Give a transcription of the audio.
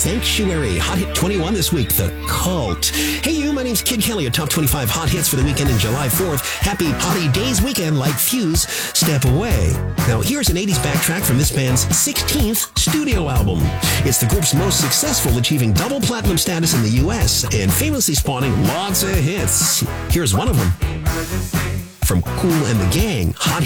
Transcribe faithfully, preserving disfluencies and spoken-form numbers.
Sanctuary. Hot Hit twenty-one this week, The Cult. Hey you, my name's Kid Kelly, your top twenty-five hot hits for the weekend in July fourth. Happy Hottie Days weekend like Fuse, Step Away. Now here's an eighties backtrack from this band's sixteenth studio album. It's the group's most successful, achieving double platinum status in the U S and famously spawning lots of hits. Here's one of them. From Kool and the Gang, Hot